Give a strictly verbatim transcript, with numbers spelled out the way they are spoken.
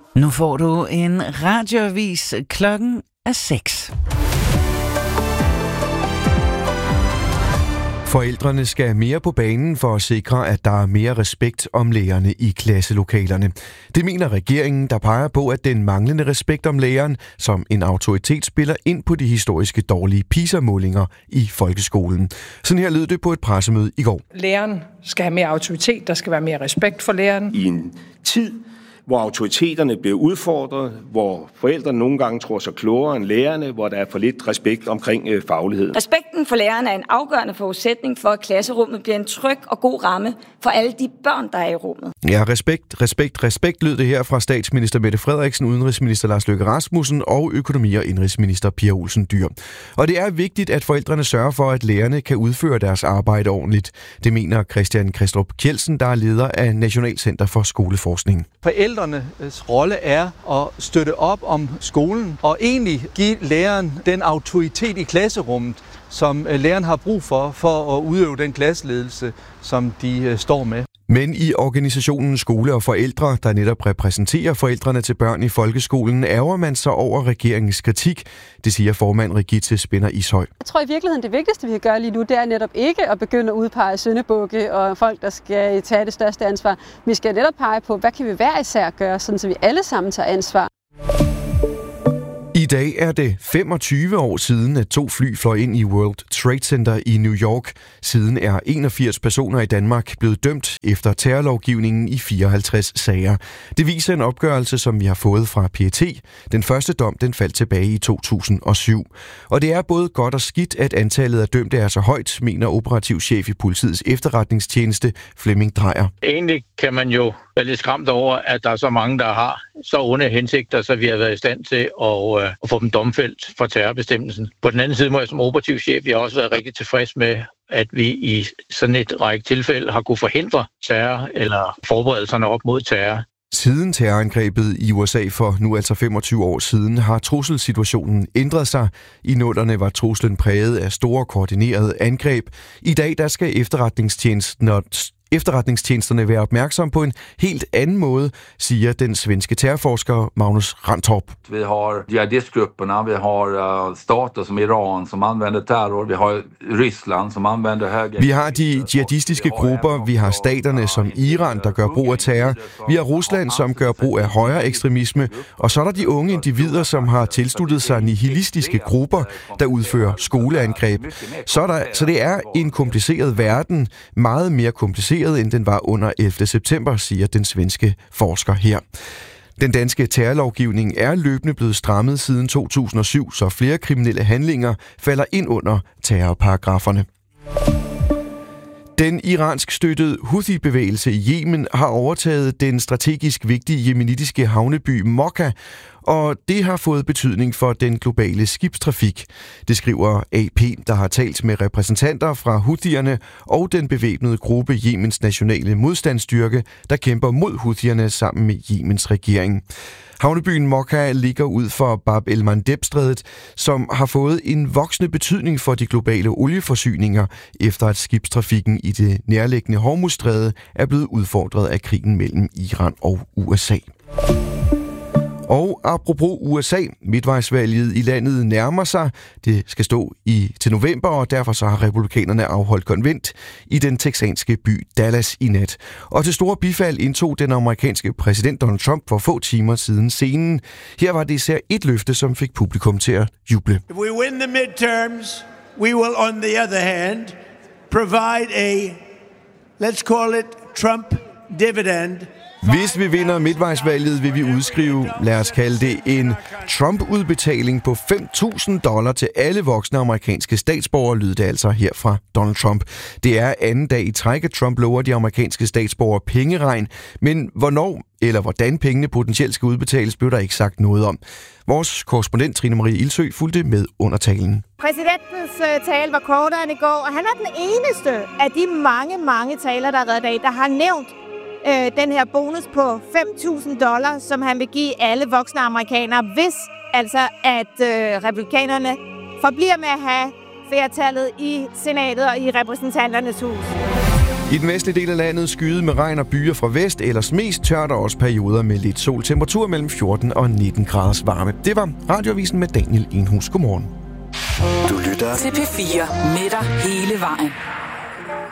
Nu får du en radioavis. Klokken er seks. Forældrene skal mere på banen for at sikre, at der er mere respekt om lærerne i klasselokalerne. Det mener regeringen, der peger på, at den manglende respekt om læreren som en autoritet spiller ind på de historiske dårlige PISA-målinger i folkeskolen. Sådan her lød det på et pressemøde i går. Læreren skal have mere autoritet, der skal være mere respekt for læreren. I en tid, hvor autoriteterne bliver udfordret, hvor forældrene nogle gange tror sig klogere end lærerne, hvor der er for lidt respekt omkring øh, faglighed. Respekten for læreren er en afgørende forudsætning for, at klasserummet bliver en tryg og god ramme for alle de børn, der er i rummet. Ja, respekt, respekt, respekt lød det her fra statsminister Mette Frederiksen, udenrigsminister Lars Løkke Rasmussen og økonomi- og indrigsminister Pia Olsen Dyhr. Og det er vigtigt, at forældrene sørger for, at lærerne kan udføre deres arbejde ordentligt. Det mener Christian Kristrup Kjeldsen, der er leder af Nationalcenter for Skoleforskning. Forældrenes rolle er at støtte op om skolen og egentlig give læreren den autoritet i klasserummet, som læreren har brug for, for at udøve den klasseledelse, som de står med. Men i organisationen Skole og Forældre, der netop repræsenterer forældrene til børn i folkeskolen, ærger man sig over regeringens kritik. Det siger formand Rigitte Spinner Ishøj. Jeg tror i virkeligheden, det vigtigste, vi kan gøre lige nu, det er netop ikke at begynde at udpege syndebukke og folk, der skal tage det største ansvar. Vi skal netop pege på, hvad kan vi hver især gøre, sådan så vi alle sammen tager ansvar. I dag er det femogtyve år siden, at to fly fløj ind i World Trade Center i New York. Siden er enogfirs personer i Danmark blevet dømt efter terrorlovgivningen i fireoghalvtreds sager. Det viser en opgørelse, som vi har fået fra P E T. Den første dom den faldt tilbage i to tusind og syv. Og det er både godt og skidt, at antallet af dømte er så højt, mener operativchef i politiets efterretningstjeneste Flemming Drejer. Egentlig kan man jo være lidt skræmt over, at der er så mange, der har så onde hensigter, så vi har været i stand til at, øh, at få dem domfældt for terrorbestemmelsen. På den anden side må jeg som operativchef jeg har også været rigtig tilfreds med, at vi i sådan et række tilfælde har kunne forhindre terror eller forberedelserne op mod terror. Siden terrorangrebet i U S A for nu altså femogtyve år siden, har trusselsituationen ændret sig. I nullerne var truslen præget af store koordinerede angreb. I dag der skal efterretningstjenesten og Efterretningstjenesterne være opmærksom på en helt anden måde, siger den svenske terrorforsker Magnus Rantorp. Vi har jihadistgrupperna, vi har stater som Iran, som anvender terror, vi har Ryssland, som anvender højre... Vi har de jihadistiske grupper, vi har staterne som Iran, der gør brug af terror, vi har Rusland, som gør brug af højre ekstremisme, og så er der de unge individer, som har tilsluttet sig nihilistiske grupper, der udfører skoleangreb. Så, der, så det er en kompliceret verden, meget mere kompliceret end den var under ellevte september, siger den svenske forsker her. Den danske terrorlovgivning er løbende blevet strammet siden to tusind og syv, så flere kriminelle handlinger falder ind under terrorparagraferne. Den iransk støttede Houthi-bevægelse i Yemen har overtaget den strategisk vigtige yemenitiske havneby Mokka, og det har fået betydning for den globale skibstrafik. Det skriver A P, der har talt med repræsentanter fra Houthierne og den bevæbnede gruppe Yemens nationale modstandsstyrke, der kæmper mod Houthierne sammen med Yemens regering. Havnebyen Mokka ligger ud for Bab el-Mandeb-strædet, som har fået en voksende betydning for de globale olieforsyninger, efter at skibstrafikken i det nærliggende Hormuzstræde er blevet udfordret af krigen mellem Iran og U S A. Og apropos U S A, midtvejsvalget i landet nærmer sig. Det skal stå i til november, og derfor så har republikanerne afholdt konvent i den texanske by Dallas i nat. Og til store bifald indtog den amerikanske præsident Donald Trump for få timer siden scenen. Her var det især et løfte, som fik publikum til at juble. If we win the midterms, we will on the other hand provide a, let's call it Trump dividend. Hvis vi vinder midtvejsvalget, vil vi udskrive, lad os kalde det, en Trump-udbetaling på fem tusind dollar til alle voksne amerikanske statsborgere, lyder det altså her fra Donald Trump. Det er anden dag i træk, at Trump lover de amerikanske statsborgere pengeregn, men hvornår eller hvordan pengene potentielt skal udbetales, blev der ikke sagt noget om. Vores korrespondent Trine Marie Ildsø fulgte med under talen. Præsidentens tale var kortere end i går, og han er den eneste af de mange, mange taler, der har været i dag, der har nævnt Øh, den her bonus på fem tusind dollar, som han vil give alle voksne amerikanere, hvis altså at øh, republikanerne forbliver med at have flertallet i senatet og i repræsentanternes hus. I den vestlige del af landet skyet med regn og byer fra vest, ellers mest tørt og også perioder med lidt sol. Temperatur mellem fjorten og nitten graders varme. Det var Radioavisen med Daniel Enhus. Godmorgen. Du lytter til P fire med dig hele vejen.